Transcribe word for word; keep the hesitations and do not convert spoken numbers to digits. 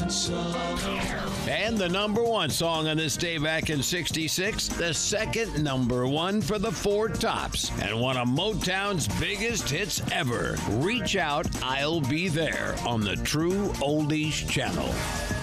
And the number one song on this day back in sixty-six, the second number one for the Four Tops, and one of Motown's biggest hits ever. Reach Out, I'll Be There on the True Oldies Channel.